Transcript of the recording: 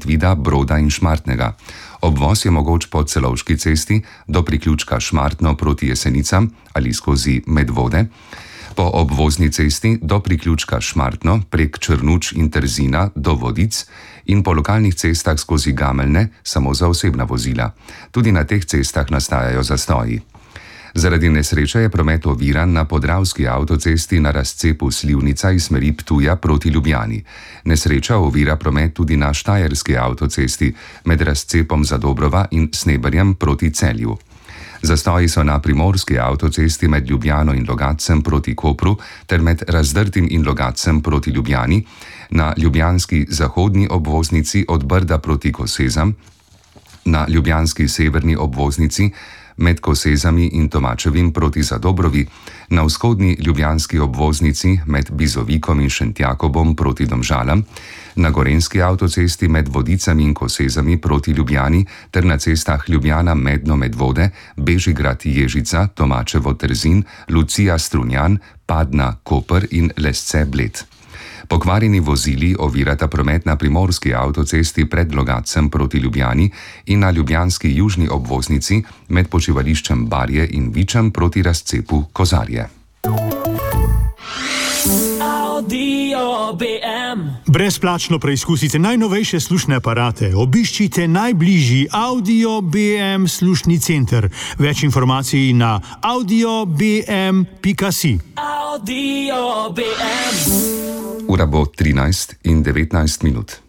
Medvida, Broda in Šmartnega. Obvoz je mogoč po Celovški cesti do priključka Šmartno proti Jesenicam ali skozi Medvode, po obvozni cesti do priključka Šmartno prek Črnuč in Trzina do Vodic in po lokalnih cestah skozi Gameljne samo za osebna vozila. Tudi na teh cestah nastajajo zastoji. Zaradi nesreče je promet oviran na Podravski avtocesti na razcepu Slivnica iz smeri Ptuja proti Ljubljani. Nesreča ovira promet tudi na Štajerski avtocesti med razcepom Zadobrova in Sneberjem proti Celju. Zastoji so na Primorski avtocesti med Ljubljano in Logatcem proti Kopru ter med Razdrtim in Logatcem proti Ljubljani, na ljubljanski zahodni obvoznici od Brda proti Kosezam, na ljubljanski severni obvoznici med Kosezami in Tomačevim proti Zadobrovi, na vzhodni ljubljanski obvoznici med Bizovikom in Šentjakobom proti Domžalam, na gorenjski avtocesti med Vodicami in Kosezami proti Ljubljani ter na cestah Ljubljana-Medno-Medvode, Bežigrad-Ježica, Tomačevo-Trzin, Lucija-Strunjan, Padna-Koper in Lesce-Bled. Pokvarjeni vozili ovirata promet na Primorski avtocesti pred Logatcem proti Ljubljani in na ljubljanski južni obvoznici med počivališčem Barje in Vičem proti razcepu Kozarje. Brezplačno preizkusite najnovejše slušne aparate. Obiščite najbližji Audio BM slušni center. Več informacij na audiobm.si. Ura bo 13:19.